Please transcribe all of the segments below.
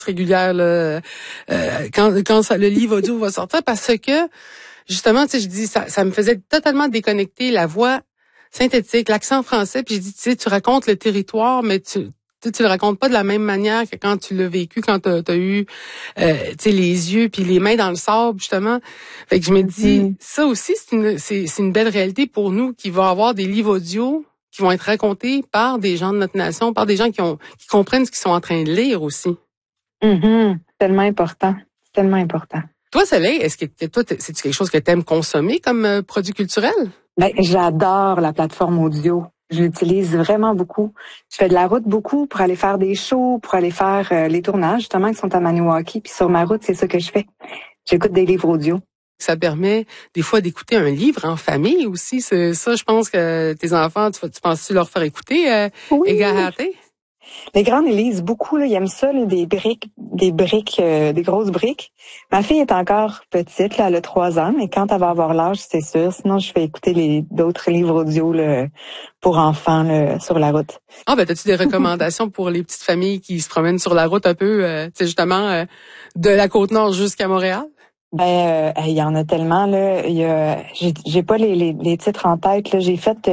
régulière là, quand le livre audio va sortir, parce que justement, tu sais, je dis ça me faisait totalement déconnecter la voix synthétique, l'accent français, puis je dis, tu sais, tu racontes le territoire, mais tu le racontes pas de la même manière que quand tu l'as vécu, quand t'as eu, tu sais, les yeux puis les mains dans le sable, justement. Fait que je me dis, ça aussi, c'est une belle réalité pour nous, qui va avoir des livres audio qui vont être racontés par des gens de notre nation, par des gens qui comprennent ce qu'ils sont en train de lire aussi. Tellement important. Tellement important. Toi, Soleil, est-ce que toi, c'est-tu quelque chose que tu aimes consommer comme produit culturel? Ben, j'adore la plateforme audio. Je l'utilise vraiment beaucoup. Je fais de la route beaucoup pour aller faire des shows, pour aller faire les tournages, justement, qui sont à Maniwaki. Puis sur ma route, c'est ça que je fais. J'écoute des livres audio. Ça permet des fois d'écouter un livre en famille aussi. C'est ça, je pense que tes enfants, tu penses-tu leur faire écouter Égahate? Les grands, ils lisent beaucoup, là. Ils aiment ça, là, des grosses briques. Ma fille est encore petite, là, elle a 3 ans, mais quand elle va avoir l'âge, c'est sûr. Sinon, je fais écouter d'autres livres audio, là, pour enfants, là, sur la route. Ah, ben, t'as-tu des recommandations pour les petites familles qui se promènent sur la route un peu, tu sais, justement, de la Côte-Nord jusqu'à Montréal? Ben, il y en a tellement, là. J'ai pas les titres en tête, là. J'ai fait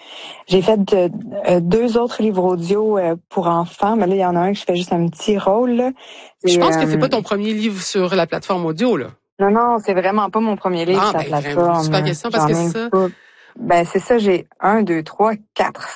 2 autres livres audio pour enfants, mais là, il y en a un que je fais juste un petit rôle, là. Je pense que c'est pas ton premier livre sur la plateforme audio, là. Non, c'est vraiment pas mon premier livre sur la plateforme. C'est pas question parce que c'est ça. Ben, c'est ça, j'ai 1, 2, 3, 4,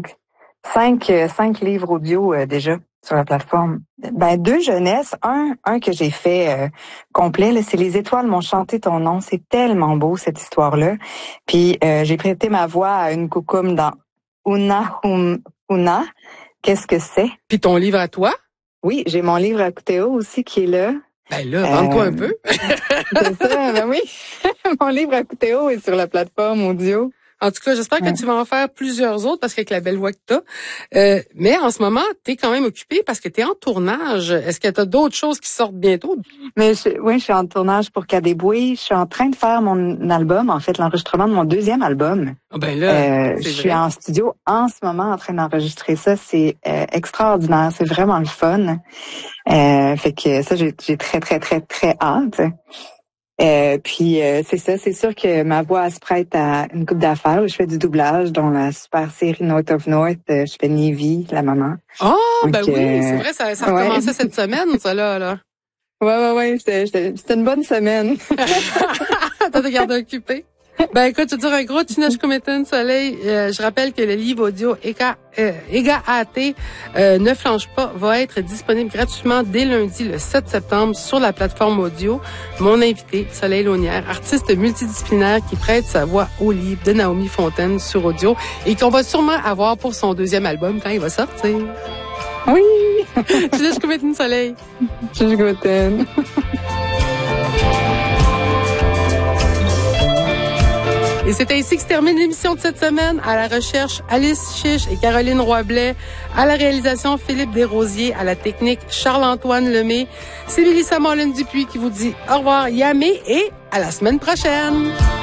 5 livres audio déjà sur la plateforme. Ben, 2 jeunesse, un que j'ai fait complet, là, c'est Les étoiles m'ont chanté ton nom. C'est tellement beau, cette histoire-là. Puis j'ai prêté ma voix à une coucoum dans Una. Qu'est-ce que c'est? Puis ton livre à toi? Oui, j'ai mon livre à Cootéo aussi qui est là. Ben là, vends-toi un peu. C'est ça, ben oui. Mon livre à Cootéo est sur la plateforme audio. En tout cas, j'espère que tu vas en faire plusieurs autres parce qu'avec la belle voix que t'as. Mais en ce moment, t'es quand même occupée parce que t'es en tournage. Est-ce que t'as d'autres choses qui sortent bientôt? Mais je suis en tournage pour Kadéboué. Je suis en train de faire mon album, en fait, l'enregistrement de mon 2e album. Ah ben là, je suis en studio en ce moment en train d'enregistrer ça. C'est extraordinaire. C'est vraiment le fun. Fait que ça, j'ai très, très, très, très hâte. Puis c'est ça, c'est sûr que ma voix se prête à une couple d'affaires. Je fais du doublage dans la super série North of North. Je fais Navy, la maman. Ah, ben oui, c'est vrai, ça a recommencé cette semaine, ça là. Ouais, c'était une bonne semaine. T'as te gardé occupé. Ben écoute, je te dire un gros Tinashkumetan Soleil. Je rappelle que le livre audio Égahate ne flanche pas va être disponible gratuitement dès lundi le 7 septembre sur la plateforme audio. Mon invité, Soleil Launière, artiste multidisciplinaire qui prête sa voix au livre de Naomi Fontaine sur audio et qu'on va sûrement avoir pour son 2e album quand il va sortir. Oui! Tinashkumetan Soleil. Tinashkumetan. Et c'est ainsi que se termine l'émission de cette semaine. À la recherche, Alice Chiche et Caroline Roy-Blais. À la réalisation, Philippe Desrosiers. À la technique, Charles-Antoine Lemay. C'est Mélissa Mollin-Dupuis qui vous dit au revoir, Yamé, et à la semaine prochaine.